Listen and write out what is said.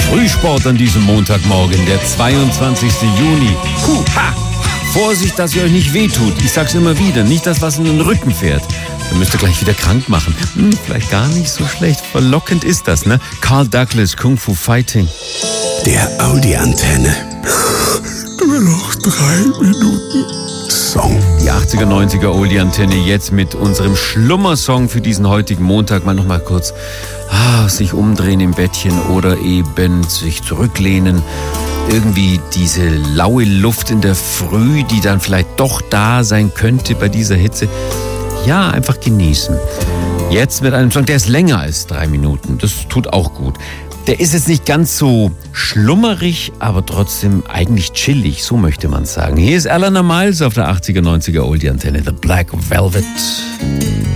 Frühsport an diesem Montagmorgen, der 22. Juni. Ha! Vorsicht, dass ihr euch nicht wehtut. Ich sag's immer wieder, nicht das, was in den Rücken fährt. Dann müsst ihr gleich wieder krank machen. Vielleicht gar nicht so schlecht. Verlockend ist das, ne? Carl Douglas, Kung Fu Fighting. Der Audi-Antenne. Nur noch 3 Minuten Song. Die 80er, 90er Oldie-Antenne jetzt mit unserem Schlummersong für diesen heutigen Montag. Mal noch mal kurz sich umdrehen im Bettchen oder eben sich zurücklehnen. Irgendwie diese laue Luft in der Früh, die dann vielleicht doch da sein könnte bei dieser Hitze. Ja, einfach genießen. Jetzt mit einem Song, der ist länger als 3 Minuten. Das tut auch gut. Der ist jetzt nicht ganz so schlummerig, aber trotzdem eigentlich chillig, so möchte man sagen. Hier ist Eleanor Miles auf der 80er, 90er Oldie-Antenne, The Black Velvet.